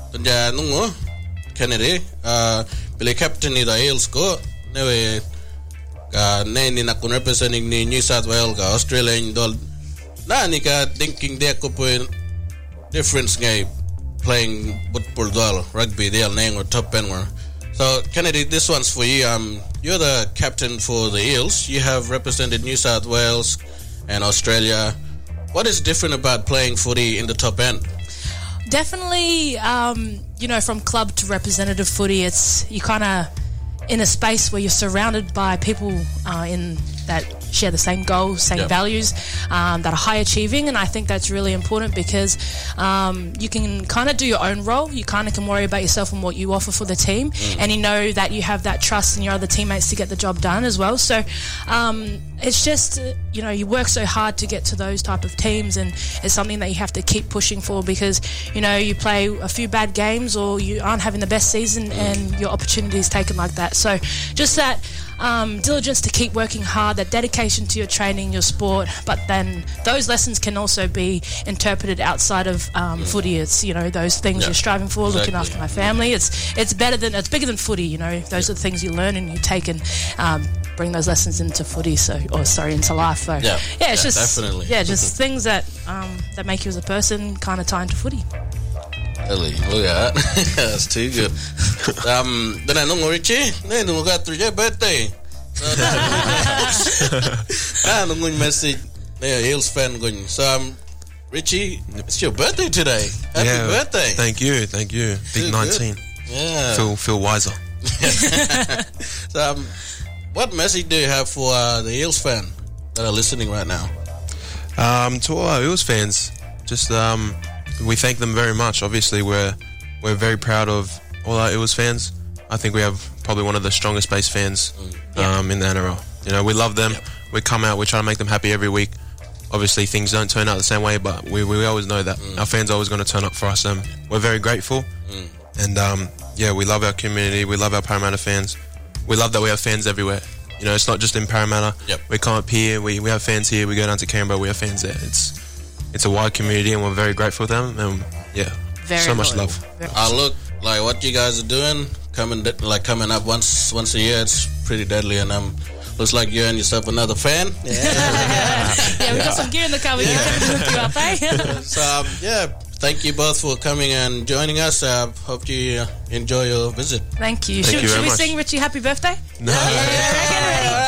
Tanja nungo Kennedy Billy captain ni the Eels ko newe ka ni na kun representing ni New South Wales ka Australian dol na ni ka thinking de ko po difference ngay playing football dol rugby they are nang or top end or so Kennedy this one's for you you're the captain for the Eels you have represented New South Wales and Australia what is different about playing footy in the top end? Definitely, from club to representative footy, you kind of in a space where you're surrounded by people in that share the same goals, same values, that are high achieving, and I think that's really important because you can kind of do your own role. You kind of can worry about yourself and what you offer for the team, and you know that you have that trust in your other teammates to get the job done as well. So it's just you work so hard to get to those type of teams, and it's something that you have to keep pushing for because you play a few bad games or you aren't having the best season, and your opportunity is taken like that. So just that diligence to keep working hard, that dedication to your training, your sport, but then those lessons can also be interpreted outside of footy. It's those things you're striving for, looking after my family. It's bigger than footy. Those are the things you learn and you take and bring those lessons into footy. Into life. So it's just definitely just things that that make you as a person kind of tie into footy. Really, look at that. That's too good. Then I know Richie. Then we got through your birthday. I'm going to message. Eels fan going. So Richie, it's your birthday today. Happy birthday! Thank you. Big 19. Yeah. Feel wiser. So, what message do you have for the Eels fan that are listening right now? To all our Eels fans, just we thank them very much. Obviously, we're very proud of all our Eels fans. I think we have probably one of the strongest base fans in the NRL. We love them. We come out, we try to make them happy every week. Obviously, things don't turn out the same way, but we always know that our fans are always going to turn up for us. We're very grateful. And we love our community. We love our Parramatta fans. We love that we have fans everywhere. It's not just in Parramatta. We come up here, we have fans here. We go down to Canberra, we have fans there. It's a wide community, and we're very grateful for them. And very so much love. Look, like what you guys are doing, coming up once a year, it's pretty deadly, and looks like you and yourself another fan. We got some gear in the car. We can lift you up, eh? So thank you both for coming and joining us. Hope you enjoy your visit. Thank you. Thank you Should very we much. sing Richie happy birthday? No.